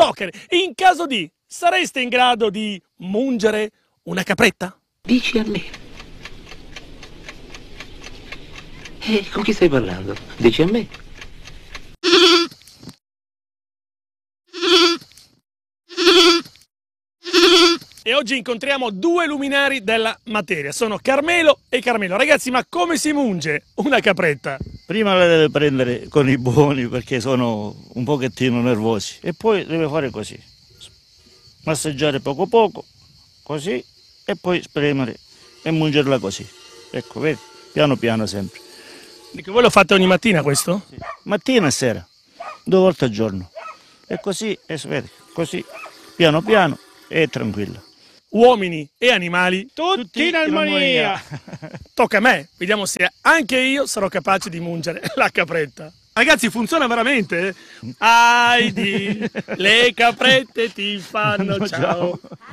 Joker, in caso di, sareste in grado di mungere una capretta? Dici a me? Con chi stai parlando? Dici a me? E oggi incontriamo due luminari della materia, sono Carmelo e Carmelo. Ragazzi, ma come si munge una capretta? Prima la deve prendere con i buoni perché sono un pochettino nervosi e poi deve fare così, massaggiare poco poco, così, e poi spremere e mungerla così. Ecco, vedi, piano piano sempre. Dico, voi lo fate ogni mattina questo? Sì. Mattina e sera, 2 volte al giorno. E così, e vedi, così, piano piano e tranquilla. Uomini e animali, Tutti in armonia. Tocca a me, vediamo se anche io sarò capace di mungere la capretta. Ragazzi, funziona veramente? Heidi, le caprette ti fanno ciao.